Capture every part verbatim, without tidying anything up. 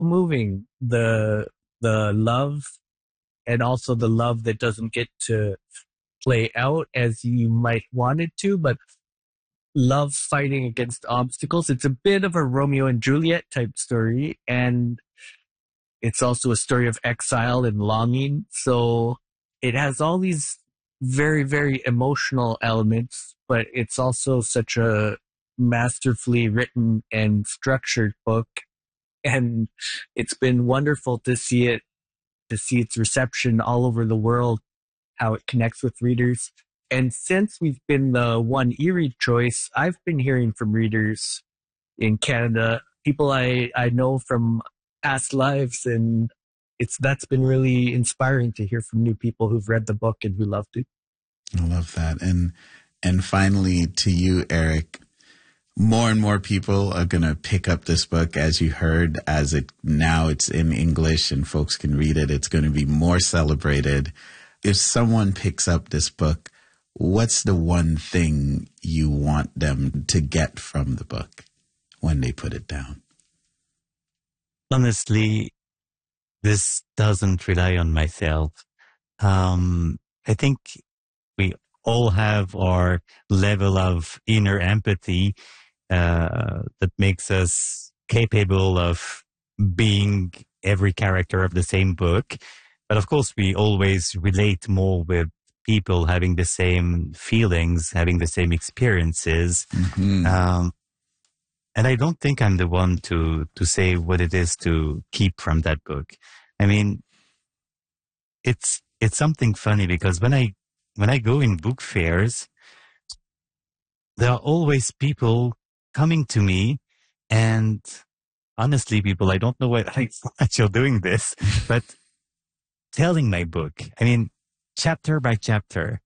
moving. The the love, and also the love that doesn't get to play out as you might want it to, but love fighting against obstacles. It's a bit of a Romeo and Juliet type story, and it's also a story of exile and longing. So it has all these very, very emotional elements, but it's also such a masterfully written and structured book. And it's been wonderful to see it, to see its reception all over the world, how it connects with readers. And since we've been the one e-read choice, I've been hearing from readers in Canada, people I, I know from past lives, and it's that's been really inspiring to hear from new people who've read the book and who loved it. I love that. And and finally, to you, Eric, more and more people are going to pick up this book, as you heard, as it now it's in English and folks can read it. It's going to be more celebrated. If someone picks up this book, what's the one thing you want them to get from the book when they put it down? Honestly, this doesn't rely on myself. Um, I think we all have our level of inner empathy uh, that makes us capable of being every character of the same book. But of course, we always relate more with people having the same feelings, having the same experiences. Mm-hmm. Um, and I don't think I'm the one to, to say what it is to keep from that book. I mean, it's, it's something funny because when I, when I go in book fairs, there are always people coming to me, and honestly, people, I don't know why you're doing this, but telling my book, I mean, chapter by chapter,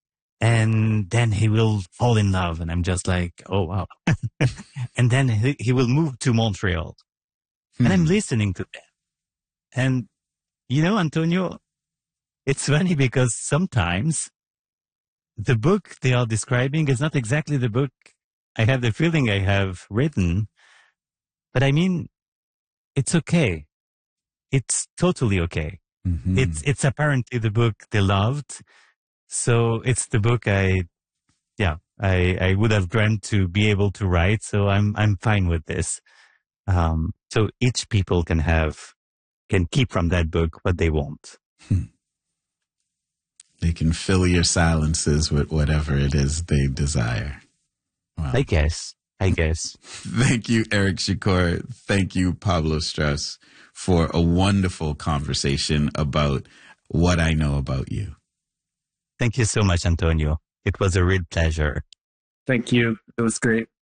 and then he will fall in love, and I'm just like, oh wow. And then he, he will move to Montreal, hmm. and I'm listening to them. And you know, Antonio, it's funny because sometimes the book they are describing is not exactly the book I have the feeling I have written, but I mean, it's okay. It's totally okay. Mm-hmm. It's, it's apparently the book they loved. So it's the book I, yeah, I, I would have dreamt to be able to write. So I'm, I'm fine with this. Um, so each people can have, can keep from that book what they want. Hmm. They can fill your silences with whatever it is they desire. Wow. I guess. I guess. Thank you, Eric Shakoor. Thank you, Pablo Strauss, for a wonderful conversation about what I know about you. Thank you so much, Antonio. It was a real pleasure. Thank you. It was great.